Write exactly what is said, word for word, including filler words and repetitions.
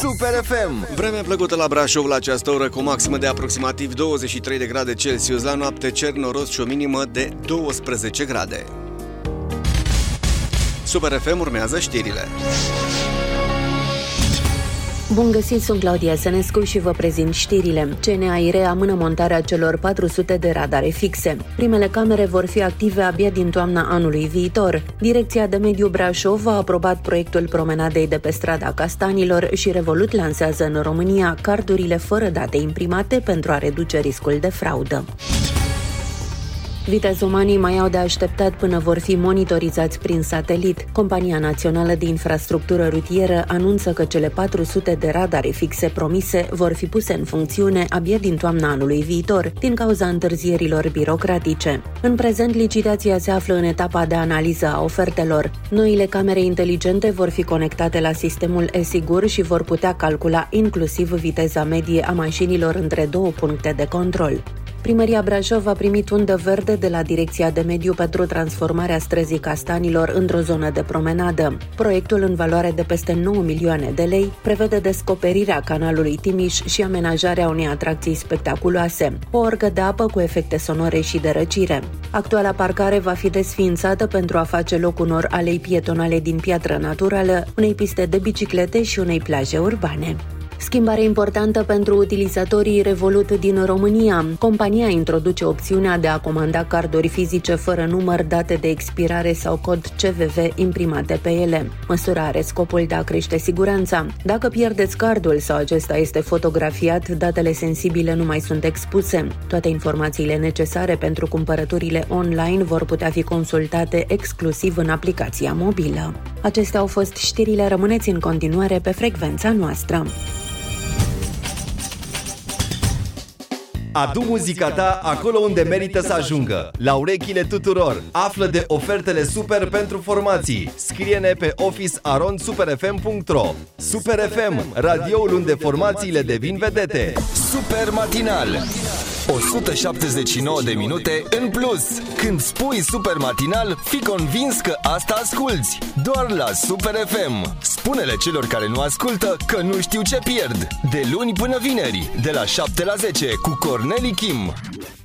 Super F M. Vreme plăcută la Brașov la această oră, cu o maximă de aproximativ douăzeci și trei de grade Celsius. La noapte cer noros și o minimă de douăsprezece grade. Super F M, urmează știrile. Bun găsit, sunt Claudia Sănescu și vă prezint știrile. C N A I R amână montarea celor patru sute de radare fixe. Primele camere vor fi active abia din toamna anului viitor. Direcția de Mediu Brașov a aprobat proiectul promenadei de pe strada Castanilor și Revolut lansează în România cardurile fără date imprimate pentru a reduce riscul de fraudă. Vitezomanii mai au de așteptat până vor fi monitorizați prin satelit. Compania Națională de Infrastructură Rutieră anunță că cele patru sute de radare fixe promise vor fi puse în funcțiune abia din toamna anului viitor, din cauza întârzierilor birocratice. În prezent, licitația se află în etapa de analiză a ofertelor. Noile camere inteligente vor fi conectate la sistemul e-Sigur și vor putea calcula inclusiv viteza medie a mașinilor între două puncte de control. Primăria Brașov a primit undă verde de la Direcția de Mediu pentru transformarea străzii Castanilor într-o zonă de promenadă. Proiectul, în valoare de peste nouă milioane de lei, prevede descoperirea canalului Timiș și amenajarea unei atracții spectaculoase, o orgă de apă cu efecte sonore și de răcire. Actuala parcare va fi desființată pentru a face loc unor alei pietonale din piatră naturală, unei piste de biciclete și unei plaje urbane. Schimbare importantă pentru utilizatorii Revolut din România. Compania introduce opțiunea de a comanda carduri fizice fără număr, date de expirare sau cod C V V imprimate pe ele. Măsura are scopul de a crește siguranța. Dacă pierdeți cardul sau acesta este fotografiat, datele sensibile nu mai sunt expuse. Toate informațiile necesare pentru cumpărăturile online vor putea fi consultate exclusiv în aplicația mobilă. Acestea au fost știrile, rămâneți în continuare pe frecvența noastră. Adu muzica ta acolo unde merită să ajungă, la urechile tuturor. Află de ofertele super pentru formații. Scrie-ne pe office arond super f m punct r o. Super F M, radioul unde formațiile devin vedete. Super matinal, o sută șaptezeci și nouă de minute în plus. Când spui super matinal, fii convins că asta asculți. Doar la Super F M. Spune-le celor care nu ascultă că nu știu ce pierd. De luni până vineri, de la șapte la zece, cu Corneli Kim.